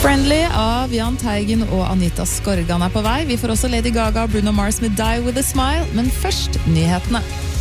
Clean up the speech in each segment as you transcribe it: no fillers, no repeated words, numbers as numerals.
Friendly av Jahn Teigen og Anita Skorgan på vei. Vi får også Lady Gaga og Bruno Mars med Die With A Smile, men først nyhetene.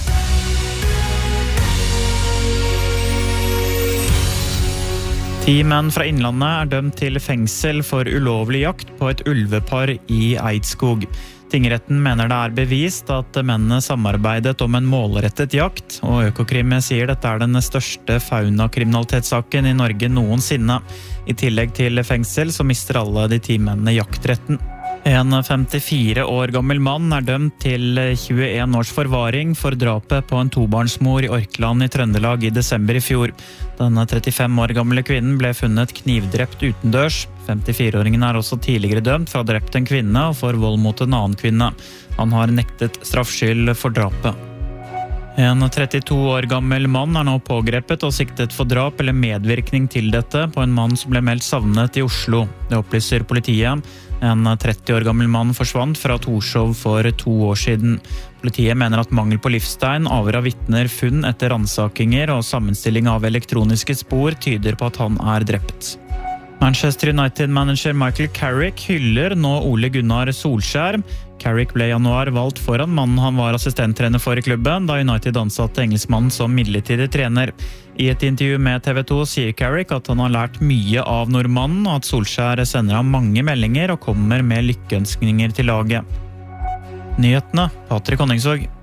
Ti menn fra Innlandet dømt til fengsel for ulovlig jakt på et ulvepar i Eidskog. Tingretten mener det bevist at mennene samarbeidet om en målrettet jakt, og Økokrim sier dette den største faunakriminalitetssaken i Norge noensinne. I tillegg til fengsel så mister alle de 10 mennene jaktretten. En 54 år gammel mann dømt til 21 års forvaring for drapet på en tobarnsmor i Orkland i Trøndelag i desember i fjor. Denne 35 år gamle kvinnen ble funnet knivdrept utendørs. 54-åringen også tidligere dømt for å ha drept en kvinne og for vold mot en annen kvinne. Han har nektet straffskyld for drapet. En 32 år gammel mann nå pågrepet og siktet for drap eller medvirkning til dette på en mann som ble meldt savnet i Oslo. Det opplyser politiet. En 30 år gammel mann forsvant fra Torshov for 2 år siden. Politiet mener at mangel på livstegn, avhør av vitner, funn etter rannsakinger og sammenstilling av elektroniske spor tyder på at han drept. Manchester United-manager Michael Carrick hyller nå Ole Gunnar Solskjær. Carrick ble i januar valgt foran mannen han var assistenttrener for i klubben, da United ansatte engelskmannen som midlertidig trener. I et intervju med TV 2 sier Carrick at han har lært mye av nordmannen, og at Solskjær sender ham mange meldinger og kommer med lykkeønskninger til laget. Nyhetene, Patrik Honningsvåg.